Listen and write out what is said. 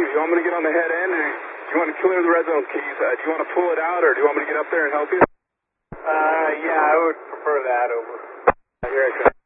You want me to get on the head end, or do you want to clear the red zone keys? Do you want to pull it out, or do you want me to get up there and help you? Yeah, I would prefer that over. Here I come.